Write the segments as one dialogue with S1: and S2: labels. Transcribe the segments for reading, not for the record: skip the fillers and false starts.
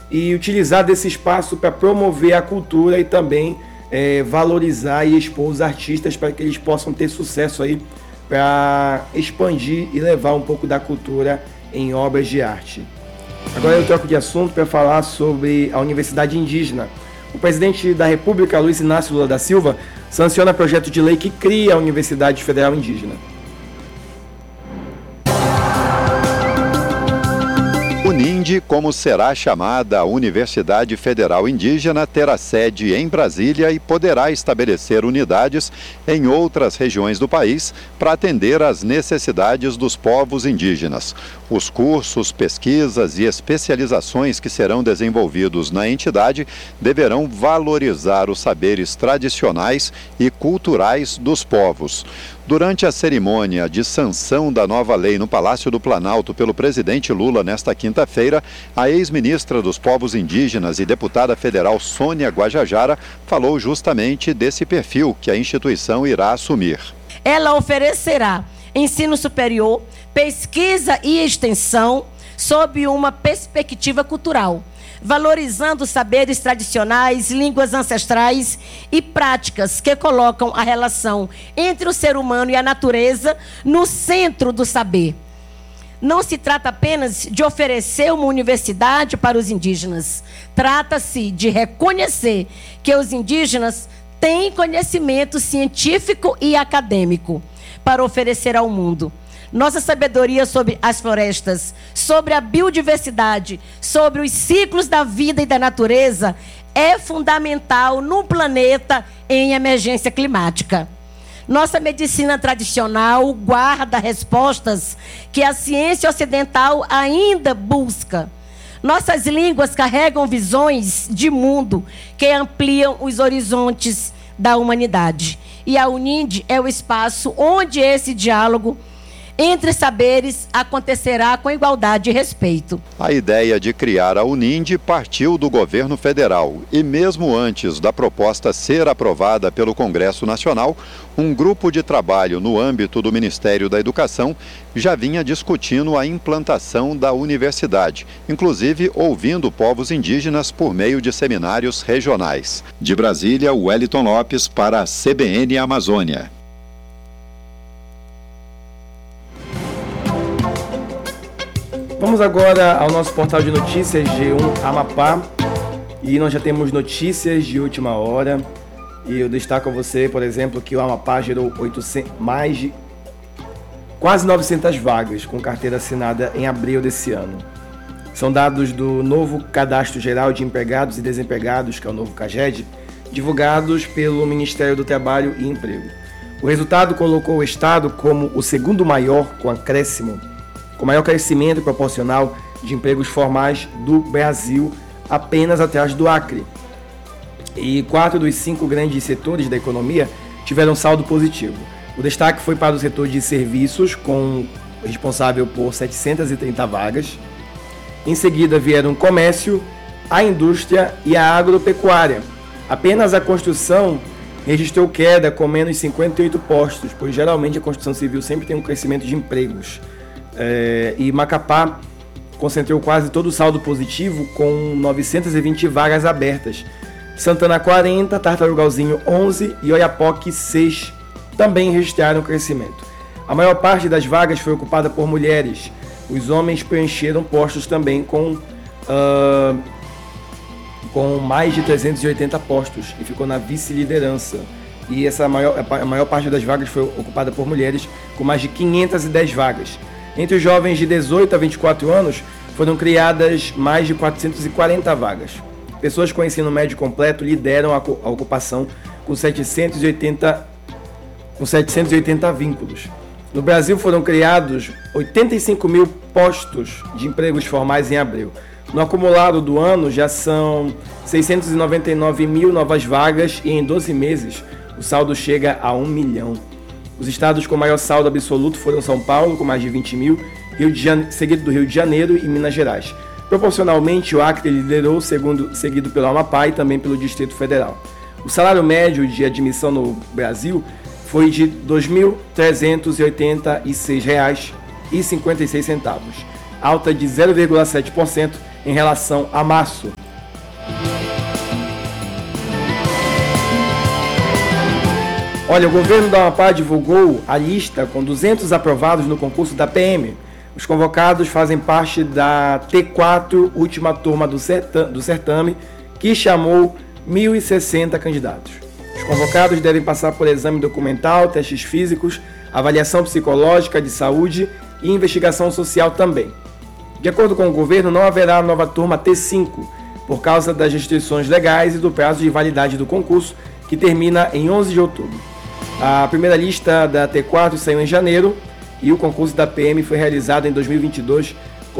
S1: e utilizar desse espaço para promover a cultura e também valorizar e expor os artistas para que eles possam ter sucesso aí, para expandir e levar um pouco da cultura em obras de arte. Agora eu troco de assunto para falar sobre a Universidade Indígena. O presidente da República, Luiz Inácio Lula da Silva, sanciona projeto de lei que cria a Universidade Federal Indígena.
S2: UNINDE, como será chamada a Universidade Federal Indígena, terá sede em Brasília e poderá estabelecer unidades em outras regiões do país para atender às necessidades dos povos indígenas. Os cursos, pesquisas e especializações que serão desenvolvidos na entidade deverão valorizar os saberes tradicionais e culturais dos povos. Durante a cerimônia de sanção da nova lei no Palácio do Planalto pelo presidente Lula nesta quinta-feira, a ex-ministra dos Povos Indígenas e deputada federal Sônia Guajajara falou justamente desse perfil que a instituição irá assumir.
S3: Ela oferecerá ensino superior, pesquisa e extensão sob uma perspectiva cultural, valorizando saberes tradicionais, línguas ancestrais e práticas que colocam a relação entre o ser humano e a natureza no centro do saber. Não se trata apenas de oferecer uma universidade para os indígenas. Trata-se de reconhecer que os indígenas têm conhecimento científico e acadêmico para oferecer ao mundo. Nossa sabedoria sobre as florestas, sobre a biodiversidade, sobre os ciclos da vida e da natureza é fundamental no planeta em emergência climática. Nossa medicina tradicional guarda respostas que a ciência ocidental ainda busca. Nossas línguas carregam visões de mundo que ampliam os horizontes da humanidade. E a UNINDE é o espaço onde esse diálogo entre saberes acontecerá com igualdade e respeito.
S2: A ideia de criar a UNINDE partiu do governo federal e mesmo antes da proposta ser aprovada pelo Congresso Nacional, um grupo de trabalho no âmbito do Ministério da Educação já vinha discutindo a implantação da universidade, inclusive ouvindo povos indígenas por meio de seminários regionais. De Brasília, Wellington Lopes para a CBN Amazônia.
S1: Vamos agora ao nosso portal de notícias G1 Amapá, e nós já temos notícias de última hora, e eu destaco a você, por exemplo, que o Amapá gerou quase 900 vagas com carteira assinada em abril desse ano. São dados do novo Cadastro Geral de Empregados e Desempregados, que é o novo CAGED, divulgados pelo Ministério do Trabalho e Emprego. O resultado colocou o estado como o segundo maior com maior crescimento proporcional de empregos formais do Brasil, apenas atrás do Acre. E 4 dos 5 grandes setores da economia tiveram saldo positivo. O destaque foi para o setor de serviços, responsável por 730 vagas. Em seguida vieram o comércio, a indústria e a agropecuária. Apenas a construção registrou queda com menos 58 postos, pois geralmente a construção civil sempre tem um crescimento de empregos. E Macapá concentrou quase todo o saldo positivo com 920 vagas abertas. Santana 40, Tartarugalzinho 11 e Oiapoque 6 também registraram crescimento. A maior parte das vagas foi ocupada por mulheres. Os homens preencheram postos também com mais de 380 postos e ficou na vice-liderança. E a maior parte das vagas foi ocupada por mulheres, com mais de 510 vagas. Entre os jovens de 18 a 24 anos, foram criadas mais de 440 vagas. Pessoas com ensino médio completo lideram a ocupação com 780 vínculos. No Brasil foram criados 85 mil postos de empregos formais em abril. No acumulado do ano já são 699 mil novas vagas e em 12 meses o saldo chega a 1 milhão. Os estados com maior saldo absoluto foram São Paulo, com mais de 20 mil, seguido do Rio de Janeiro e Minas Gerais. Proporcionalmente, o Acre liderou, seguido pelo Amapá e também pelo Distrito Federal. O salário médio de admissão no Brasil foi de R$ 2.386,56, alta de 0,7% em relação a março. Olha, o governo do Amapá divulgou a lista com 200 aprovados no concurso da PM. Os convocados fazem parte da T4, última turma do certame, que chamou 1.060 candidatos. Os convocados devem passar por exame documental, testes físicos, avaliação psicológica, de saúde e investigação social também. De acordo com o governo, não haverá nova turma T5, por causa das restrições legais e do prazo de validade do concurso, que termina em 11 de outubro. A primeira lista da T4 saiu em janeiro e o concurso da PM foi realizado em 2022 com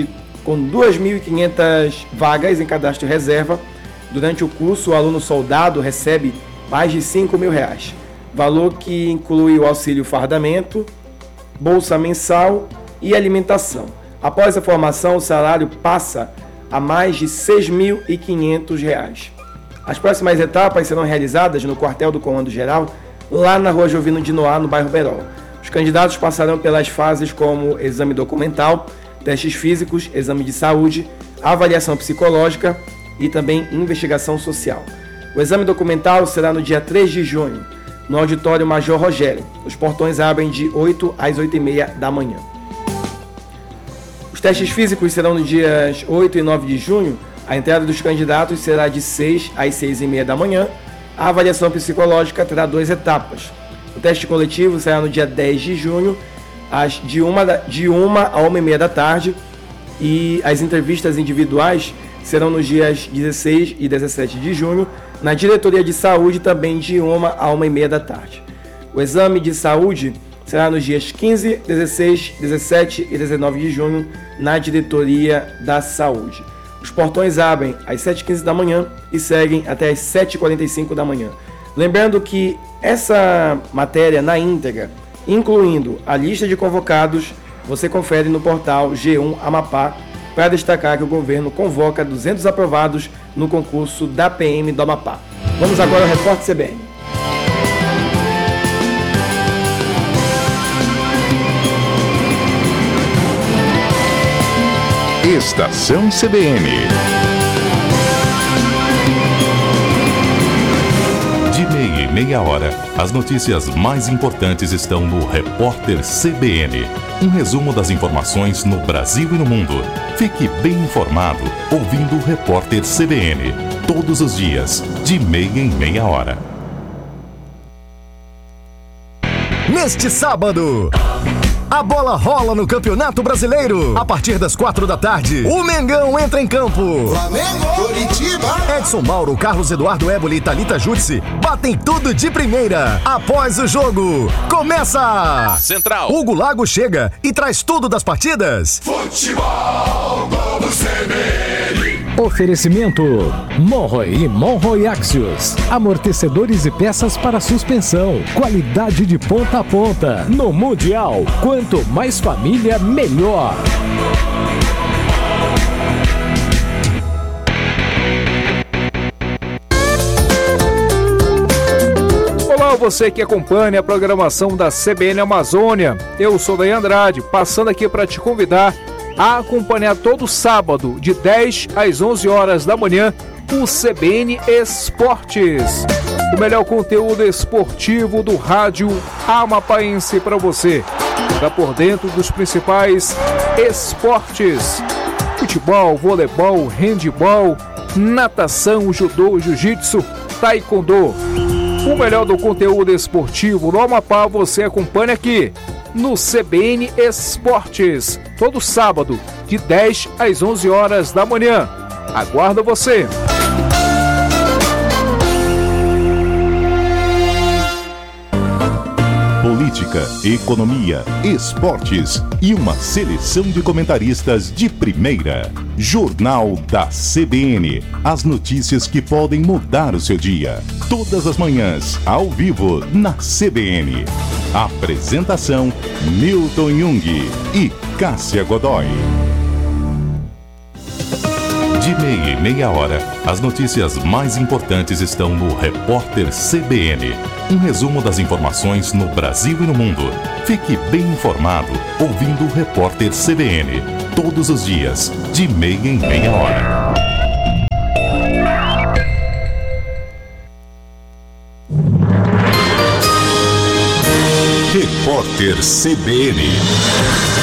S1: 2.500 vagas em cadastro reserva. Durante o curso, o aluno soldado recebe mais de R$5.000, valor que inclui o auxílio fardamento, bolsa mensal e alimentação. Após a formação, o salário passa a mais de R$6.500. As próximas etapas serão realizadas no quartel do Comando Geral, lá na Rua Jovino de Noá, no bairro Berol. Os candidatos passarão pelas fases como exame documental, testes físicos, exame de saúde, avaliação psicológica e também investigação social. O exame documental será no dia 3 de junho, no auditório Major Rogério. Os portões abrem de 8 às 8h30 da manhã. Os testes físicos serão nos dias 8 e 9 de junho. A entrada dos candidatos será de 6 às 6h30 da manhã. A avaliação psicológica terá 2 etapas. O teste coletivo será no dia 10 de junho, de 1 a 1h30 da tarde, e as entrevistas individuais serão nos dias 16 e 17 de junho, na diretoria de saúde, também de 1 a 1h30 da tarde. O exame de saúde será nos dias 15, 16, 17 e 19 de junho, na diretoria da saúde. Os portões abrem às 7h15 da manhã e seguem até às 7h45 da manhã. Lembrando que essa matéria na íntegra, incluindo a lista de convocados, você confere no portal G1 Amapá, para destacar que o governo convoca 200 aprovados no concurso da PM do Amapá. Vamos agora ao Repórter CBN.
S4: Estação CBN. De meia e meia hora, as notícias mais importantes estão no Repórter CBN. Um resumo das informações no Brasil e no mundo. Fique bem informado ouvindo o Repórter CBN. Todos os dias, de meia em meia hora.
S5: Neste sábado, a bola rola no Campeonato Brasileiro. A partir das 4 da tarde, o Mengão entra em campo.
S6: Flamengo, Curitiba.
S5: Edson Mauro, Carlos Eduardo Éboli e Thalita Jutsi batem tudo de primeira. Após o jogo, começa
S4: Central.
S5: Hugo Lago chega e traz tudo das partidas.
S6: Futebol Novo CBN.
S7: Oferecimento Monroe e Monroe Axios. Amortecedores e peças para suspensão. Qualidade de ponta a ponta. No Mundial, quanto mais família, melhor.
S8: Olá, você que acompanha a programação da CBN Amazônia. Eu sou Daí Andrade, passando aqui para te convidar a acompanhar todo sábado, de 10 às 11 horas da manhã, o CBN Esportes. O melhor conteúdo esportivo do rádio amapaense para você. Está por dentro dos principais esportes: futebol, voleibol, handebol, natação, judô, jiu-jitsu, taekwondo. O melhor do conteúdo esportivo no Amapá você acompanha aqui no CBN Esportes, todo sábado, de 10 às 11 horas da manhã. Aguardo você!
S4: Política, economia, esportes e uma seleção de comentaristas de primeira. Jornal da CBN. As notícias que podem mudar o seu dia. Todas as manhãs, ao vivo, na CBN. Apresentação: Milton Jung e Cássia Godoy. De meia em meia hora, as notícias mais importantes estão no Repórter CBN. Um resumo das informações no Brasil e no mundo. Fique bem informado ouvindo o Repórter CBN. Todos os dias, de meia em meia hora. Repórter CBN.